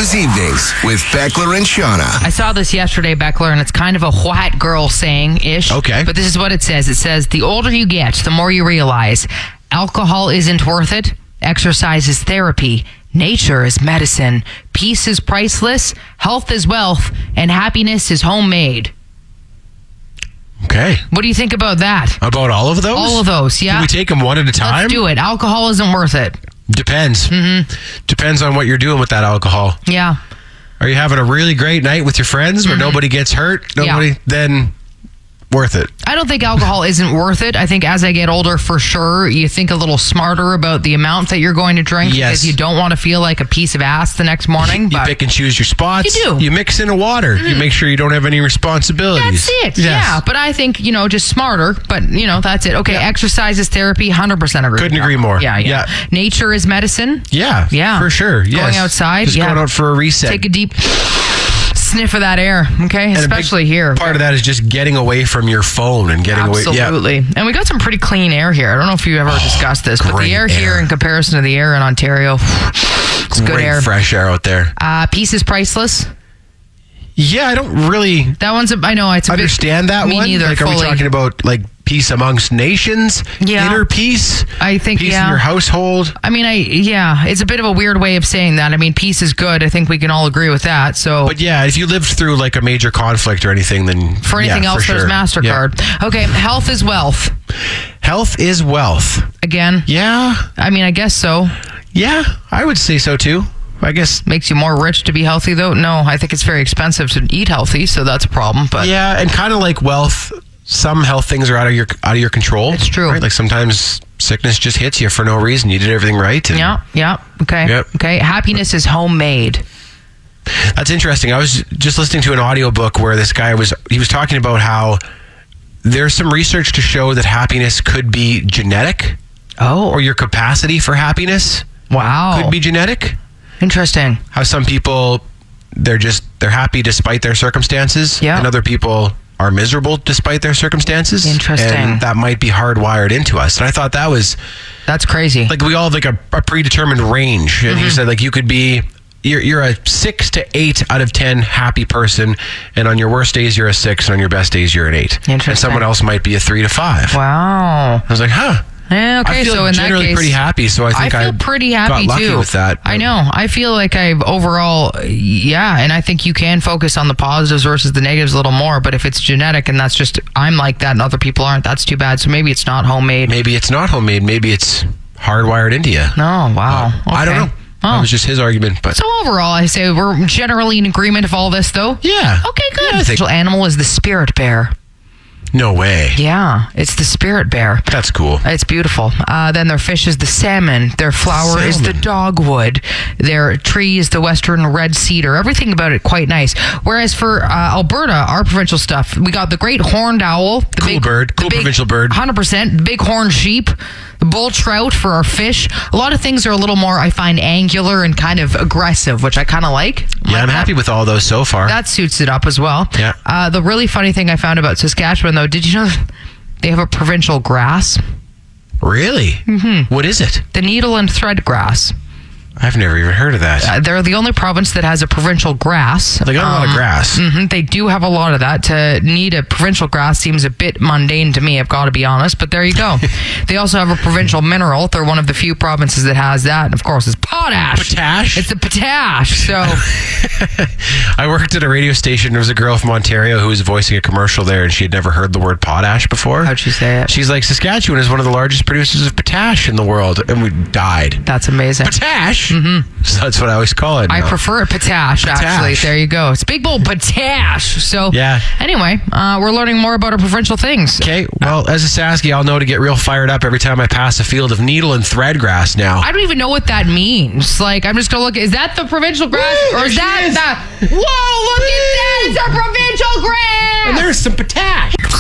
Booze Evenings with Beckler and Shauna. I saw this yesterday, Beckler, and it's kind of a white girl saying-ish. Okay. But this is what it says. It says, the older you get, the more you realize alcohol isn't worth it. Exercise is therapy. Nature is medicine. Peace is priceless. Health is wealth. And happiness is homemade. Okay. What do you think about that? About all of those? All of those, yeah. Can we take them one at a time? Let's do it. Alcohol isn't worth it. Depends. Depends on what you're doing with that alcohol. Yeah. Are you having a really great night with your friends where nobody gets hurt? Then worth it. I don't think alcohol isn't worth it. I think as I get older, for sure, you think a little smarter about the amount that you're going to drink because you don't want to feel like a piece of ass the next morning. You pick and choose your spots. You do. You mix in a water. You make sure you don't have any responsibilities. That's it. Yes. Yeah. But I think, just smarter. But, that's it. Okay. Exercise is therapy. 100% agree. Couldn't agree more. Yeah. Nature is medicine. Yeah. Yeah. For sure. Yes. Going outside. Just going out for a reset. Take a deep sniff of that air. Okay. And especially here. Part of that is just getting away from your phone and getting away. Absolutely. And we got some pretty clean air here. I don't know if you ever discussed this, but the air here in comparison to the air in Ontario, it's good air. Fresh air out there. Peace is priceless. Yeah, I don't really. That one's. I know it's. Understand that me one. neither. Like, are we talking about peace amongst nations? Yeah. Inner peace. I think. Peace in your household. I mean, it's a bit of a weird way of saying that. I mean, peace is good. I think we can all agree with that. So. But yeah, if you lived through a major conflict or anything, then for anything else, there's MasterCard. Yeah. Okay, health is wealth. Health is wealth. Again. Yeah. I mean, I guess so. Yeah, I would say so too. I guess makes you more rich to be healthy, though. No, I think it's very expensive to eat healthy, so that's a problem. But yeah, and kind of like wealth, some health things are out of your control. It's true. Right? Like sometimes sickness just hits you for no reason. You did everything right. Yeah. Okay. Yep. Okay. Happiness is homemade. That's interesting. I was just listening to an audiobook where this guy was talking about how there's some research to show that happiness could be genetic. Oh. Or your capacity for happiness. Wow. Could be genetic. Interesting. How some people, they're happy despite their circumstances. Yeah. And other people are miserable despite their circumstances. Interesting. And that might be hardwired into us. And I thought that's crazy. We all have a predetermined range. And he said you could be, you're a 6 to 8 out of 10 happy person. And on your worst days, you're a 6. And on your best days, you're an 8. Interesting. And someone else might be a 3 to 5. Wow. I was like, huh. Yeah, okay, I feel so in generally that case, pretty happy, so I think I feel pretty happy got lucky too with that. I know. I feel like I've overall, and I think you can focus on the positives versus the negatives a little more. But if it's genetic and that's just I'm like that and other people aren't, that's too bad. So maybe it's not homemade. Maybe it's not homemade. Maybe it's hardwired into you. No, wow. Okay. I don't know. That was just his argument. But so overall, I say we're generally in agreement of all this, though. Yeah. Okay, good. Yeah, The animal is the spirit bear. No way. Yeah, it's the spirit bear. That's cool. It's beautiful. Then their fish is the salmon. Their flower is the dogwood. Their tree is the western red cedar. Everything about it quite nice. Whereas for Alberta, our provincial stuff, we got the great horned owl. Cool provincial bird. 100%. The big horned sheep. The bull trout for our fish. A lot of things are a little more, I find, angular and kind of aggressive, which I kind of like. Yeah, I'm happy with all those so far. That suits it up as well. Yeah. The really funny thing I found about Saskatchewan, though, did you know they have a provincial grass? Really? Mm-hmm. What is it? The needle and thread grass. I've never even heard of that. They're the only province that has a provincial grass. They got a lot of grass. They do have a lot of that. To need a provincial grass seems a bit mundane to me, I've got to be honest, but there you go. They also have a provincial mineral. They're one of the few provinces that has that, and of course it's potash. Potash? It's the potash, so... I worked at a radio station. There was a girl from Ontario who was voicing a commercial there, and she had never heard the word potash before. How'd she say it? She's like, Saskatchewan is one of the largest producers of potash in the world, and we died. That's amazing. Potash? Mm-hmm. So that's what I always call it now. I prefer it potash, actually. There you go. It's big bowl potash. So, anyway, we're learning more about our provincial things. Okay, well, as a Sasky, I'll know to get real fired up every time I pass a field of needle and thread grass now. I don't even know what that means. I'm just going to look. Is that the provincial grass? Woo, or is that... Whoa, look at that. It's a provincial grass. And there's some potash.